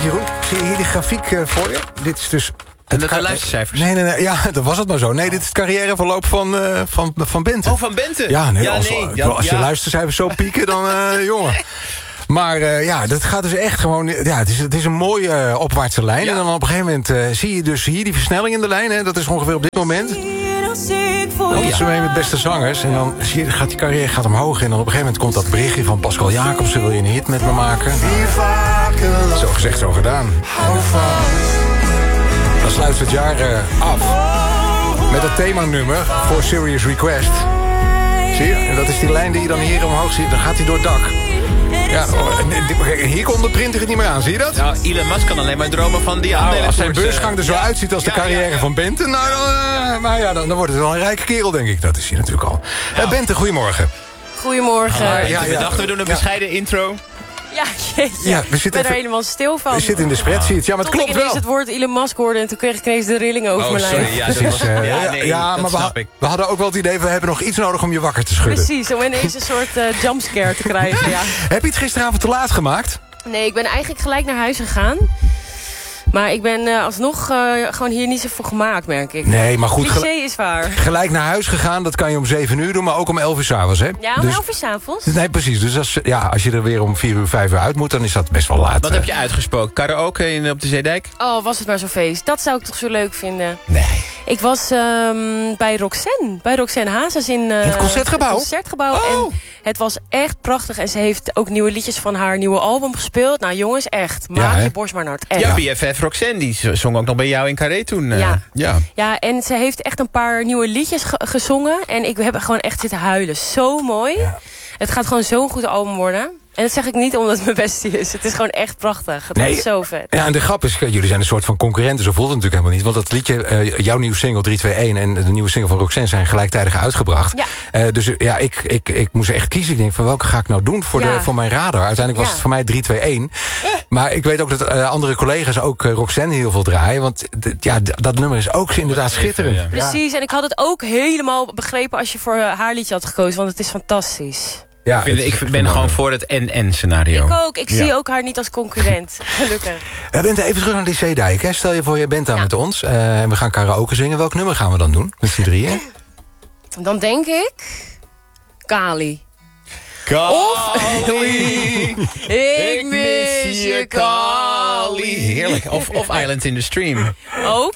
Jeroen, zie je hier die grafiek voor je? Dit is dus... En de luistercijfers? Nee, ja, dat was het maar zo. Nee, dit is het carrièreverloop van Bente. Oh, van Bente? Ja, nee, als je luistercijfers zo pieken, dan jongen. Maar dat gaat dus echt gewoon... Ja, het is een mooie opwaartse lijn. Ja. En dan op een gegeven moment zie je dus hier die versnelling in de lijn. Hè, dat is ongeveer op dit moment. Dat is mee met beste zangers. En dan zie je, gaat die carrière omhoog. En dan op een gegeven moment komt dat berichtje van Pascal Jacobsen. Wil je een hit met me maken? Zo gezegd, zo gedaan. Dan sluit het jaar af met het themanummer voor Serious Request. Zie je? En dat is die lijn die je dan hier omhoog ziet. Dan gaat hij door het dak. Ja, hier komt de printer het niet meer aan, zie je dat? Nou, Elon Musk kan alleen maar dromen van die aandelen. Als zijn beursgang er zo uitziet als de carrière van Bente... Nou, dan wordt het wel een rijke kerel, denk ik. Dat is hij natuurlijk al. Bente, goedemorgen. Goedemorgen. We dachten, we doen een bescheiden intro. Ja, jeetje. Ja, ik ben er helemaal stil van. We zitten in de spreadsheet. Ja, maar het klopt wel. Ik het woord Elon Musk hoorde en toen kreeg ik ineens de rillingen over mijn lijf. Maar we hadden ook wel het idee, we hebben nog iets nodig om je wakker te schudden. Precies, om ineens een soort jumpscare te krijgen. Ja. Heb je het gisteravond te laat gemaakt? Nee, ik ben eigenlijk gelijk naar huis gegaan. Maar ik ben alsnog gewoon hier niet zoveel gemaakt, merk ik. Nee, maar goed. Cliché is waar. Gelijk naar huis gegaan, dat kan je om 7 uur doen, maar ook om 11 uur 's avonds, hè? Ja, om 11 uur 's avonds? Nee, precies. Dus als je er weer om 4 uur, 5 uur uit moet, dan is dat best wel laat. Wat heb je uitgesproken? Karaoke op de Zeedijk? Oh, was het maar zo'n feest. Dat zou ik toch zo leuk vinden. Nee. Ik was bij Roxanne Hazes in het Concertgebouw? En het was echt prachtig. En ze heeft ook nieuwe liedjes van haar nieuwe album gespeeld. Nou jongens, echt. Maak je borst maar nat. Echt. Ja, BFF Roxanne, die zong ook nog bij jou in Carré toen. Ja, en ze heeft echt een paar nieuwe liedjes gezongen. En ik heb gewoon echt zitten huilen. Zo mooi. Ja. Het gaat gewoon zo'n goed album worden. En dat zeg ik niet omdat het mijn bestie is. Het is gewoon echt prachtig. Het is zo vet. Ja, en de grap is, jullie zijn een soort van concurrenten. Zo voelt het natuurlijk helemaal niet. Want dat liedje, jouw nieuwe single 321... en de nieuwe single van Roxanne zijn gelijktijdig uitgebracht. Ja. Dus ik moest echt kiezen. Ik denk, van welke ga ik nou doen voor mijn radar? Uiteindelijk was het voor mij 321. Maar ik weet ook dat andere collega's ook Roxanne heel veel draaien. Want dat nummer is ook inderdaad schitterend. Ja. Precies, en ik had het ook helemaal begrepen... als je voor haar liedje had gekozen. Want het is fantastisch. Ja, ik ben gewoon voor het NN-scenario. Ik ook. Ik zie ook haar niet als concurrent. Gelukkig. Bente, even terug naar die Zeedijk. Hè. Stel je voor, je bent daar met ons. En we gaan karaoke zingen. Welk nummer gaan we dan doen? Met z'n drieën? Dan denk ik... Kali. Kali, ik mis je, Kali. Heerlijk. Of Island in the Stream. Ook.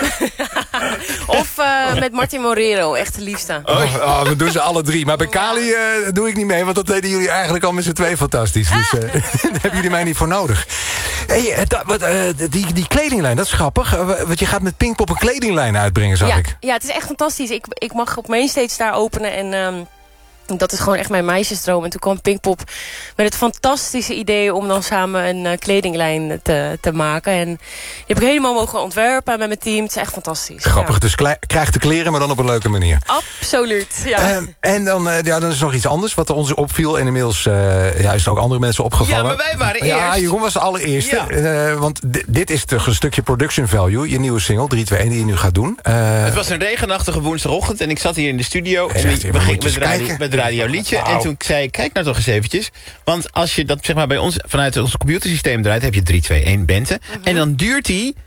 Of met Martin Morero, echt de liefste. We doen ze alle drie. Maar bij Kali doe ik niet mee, want dat deden jullie eigenlijk al met z'n twee fantastisch. Dus daar hebben jullie mij niet voor nodig. Hey, die kledinglijn, dat is grappig. Want je gaat met Pinkpop een kledinglijn uitbrengen, zag ik. Ja, het is echt fantastisch. Ik mag op Mainstage daar openen en... dat is gewoon echt mijn meisjesdroom. En toen kwam Pinkpop met het fantastische idee... om dan samen een kledinglijn te maken. En die heb ik helemaal mogen ontwerpen met mijn team. Het is echt fantastisch. Grappig, dus krijg de kleren, maar dan op een leuke manier. Absoluut, ja. En dan is er nog iets anders wat ons opviel. En inmiddels is er ook andere mensen opgevallen. Ja, maar wij waren eerst. Ja, Jeroen was de allereerste. Ja. Want dit is toch een stukje production value. Je nieuwe single, 321, die je nu gaat doen. Het was een regenachtige woensdagochtend. En ik zat hier in de studio. En we gingen met Radio Liedje. Wow. En toen zei ik, kijk nou toch eens eventjes. Want als je dat zeg maar bij ons vanuit ons computersysteem draait, heb je 321 Bente. En dan duurt die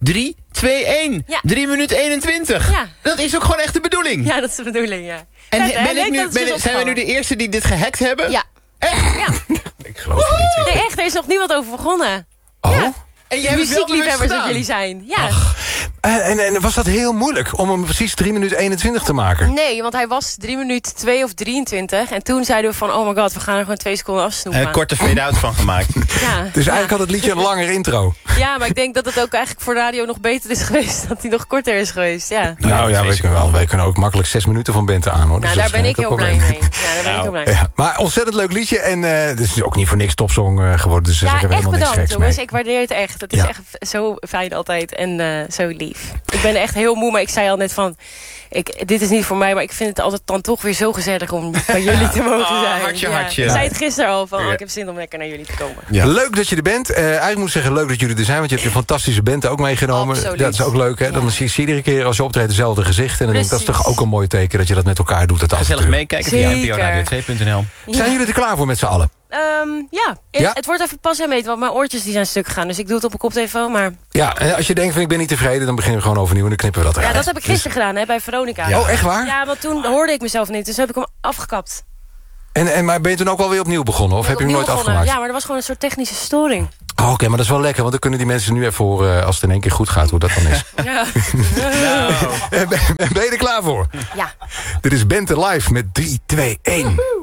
321. Ja. 3 minuten 21. Ja. Dat is ook gewoon echt de bedoeling. Ja, dat is de bedoeling, ja. En zijn we nu de eerste die dit gehackt hebben? Ja. Echt? Ja. Ik geloof het niet. Nee, echt, er is nog niemand over begonnen. Oh? Ja. En jij hebt muziekliefhebbers dat jullie zijn. Ja. En was dat heel moeilijk om hem precies 3 minuten 21 te maken? Nee, want hij was 3 minuten 2 of 23. En toen zeiden we van, oh my god, we gaan er gewoon 2 seconden afsnoepen. Een korte fade-out van gemaakt. Ja. Dus eigenlijk had het liedje een langere intro. Ja, maar ik denk dat het ook eigenlijk voor radio nog beter is geweest. Dat hij nog korter is geweest, ja. Nou ja, wij kunnen ook makkelijk 6 minuten van Bente aan, hoor. Nou, dus daar ben ik heel blij mee. Ja, maar ontzettend leuk liedje. En het is ook niet voor niks topsong geworden. Dus ja, echt bedankt, jongens. Ik waardeer het echt. Het is echt zo fijn altijd en zo lief. Ik ben echt heel moe, maar ik zei al net van... dit is niet voor mij, maar ik vind het altijd dan toch weer zo gezellig om bij jullie te mogen zijn. Hartje. Ik zei het gisteren al, van ik heb zin om lekker naar jullie te komen. Ja. Leuk dat je er bent. Eigenlijk moet ik zeggen, leuk dat jullie er zijn, want je hebt een fantastische band ook meegenomen. Absoluut. Dat is ook leuk, hè? Dan zie je iedere keer als je optreedt dezelfde gezicht. En dan denk ik, dat is toch ook een mooi teken dat je dat met elkaar doet. Gezellig meekijken via NPOradio2.nl. Zijn jullie er klaar voor met z'n allen? Ja, het wordt even pas en meten, want mijn oortjes die zijn stuk gegaan. Dus ik doe het op een koptelefoon, maar... Ja, als je denkt van ik ben niet tevreden, dan beginnen we gewoon overnieuw en dan knippen we dat eruit. Ja, dat heb ik gisteren gedaan, hè, bij Veronica. Ja. Oh, echt waar? Ja, want toen hoorde ik mezelf niet, dus heb ik hem afgekapt. Maar ben je toen ook wel weer opnieuw begonnen, of heb je hem nooit afgemaakt? Ja, maar er was gewoon een soort technische storing. Oh, oké, maar dat is wel lekker, want dan kunnen die mensen nu even horen... als het in één keer goed gaat, hoe dat dan is. Ja. Ben je er klaar voor? Ja. Dit is Bente Live met 3, 2, 1.